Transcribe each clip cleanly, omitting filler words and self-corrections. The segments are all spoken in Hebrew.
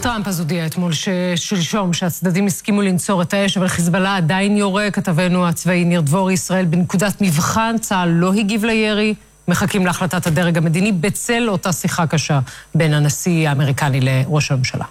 טראמפ אז הודיע אתמול שלשום שהצדדים הסכימו לנצור את האש, אבל חיזבאללה עדיין יורה. כתבנו הצבאי ניר דבורי, ישראל בנקודת מבחן, צה"ל לא הגיב לירי, מחכים להחלטת הדרג המדיני בצל אותה שיחה קשה בין הנשיא האמריקני לראש הממשלה.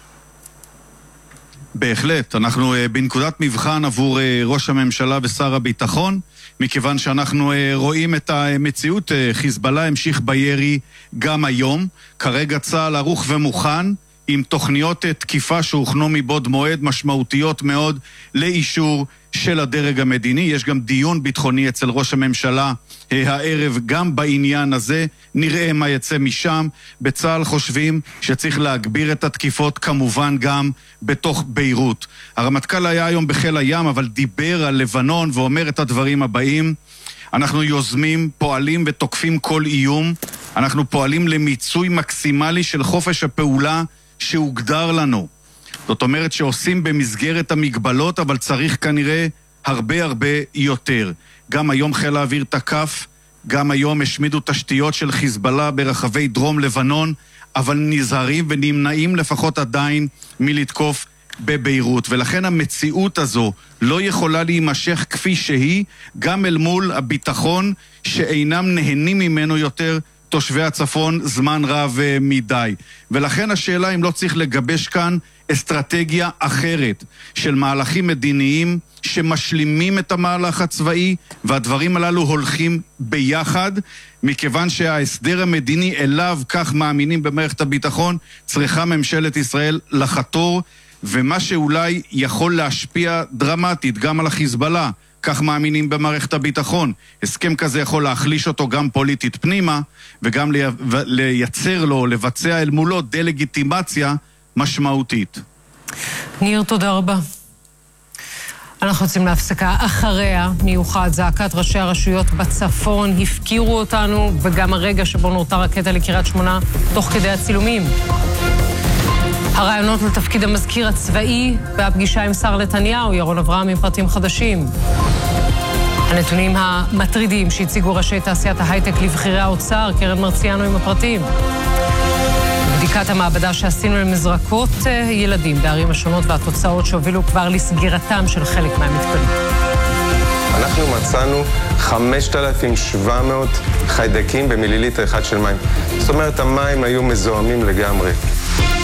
בהחלט, אנחנו בנקודת מבחן עבור ראש הממשלה ושר הביטחון, מכיוון שאנחנו רואים את המציאות. חיזבאללה המשיך בירי גם היום. כרגע צה"ל ערוך ומוכן עם תוכניות תקיפה שהוכנו מבעוד מועד משמעותיות מאוד לאישור של הדרג המדיני. יש גם דיון ביטחוני אצל ראש הממשלה הערב גם בעניין הזה. נראה מה יצא משם. בצה"ל חושבים שצריך להגביר את התקיפות כמובן גם בתוך ביירות. הרמטכ"ל היה היום בחיל הים, אבל דיבר על לבנון ואומר את הדברים הבאים: אנחנו יוזמים, פועלים ותוקפים כל איום. אנחנו פועלים למיצוי מקסימלי של חופש הפעולה שהוגדר לנו. זאת אומרת שעושים במסגרת המגבלות, אבל צריך כנראה הרבה יותר. גם היום חיל האוויר תקף, גם היום השמידו תשתיות של חיזבאללה ברחבי דרום לבנון, אבל נזהרים ונמנעים לפחות עדיין מלתקוף בביירות. ולכן המציאות הזו לא יכולה להימשך כפי שהיא, גם אל מול הביטחון שאינם נהנים ממנו יותר תושבי הצפון זמן רב מדי. ולכן השאלה אם לא צריך לגבש כאן אסטרטגיה אחרת של מהלכים מדיניים שמשלימים את המהלך הצבאי, והדברים הללו הולכים ביחד, מכיוון שההסדר המדיני אליו, כך מאמינים במערכת הביטחון, צריכה ממשלת ישראל לחתור, ומה שאולי יכול להשפיע דרמטית גם על החיזבאללה, כך מאמינים במערכת הביטחון. הסכם כזה יכול להחליש אותו גם פוליטית פנימה, וגם לייצר לו, לבצע אל מולו דה-לגיטימציה משמעותית. ניר, תודה רבה. אנחנו יוצאים להפסקה. אחריה מיוחד זעקת ראשי הרשויות בצפון, הפקירו אותנו, וגם הרגע שבו נורתה רקטה לקריית שמונה תוך כדי הצילומים. הרעיונות לתפקיד המזכיר הצבאי והפגישה עם שר נתניהו, ירון אברהם, עם פרטים חדשים. הנתונים המטרידים שהציגו ראשי תעשיית ההייטק לבחירי האוצר, קרן מרציאנו עם הפרטים. בדיקת המעבדה שעשינו למזרקות ילדים בערים השונות והתוצאות שהובילו כבר לסגירתם של חלק מהמתקנים. אנחנו מצאנו 5,700 חיידקים במיליליטר אחד של מים. זאת אומרת, המים היו מזוהמים לגמרי.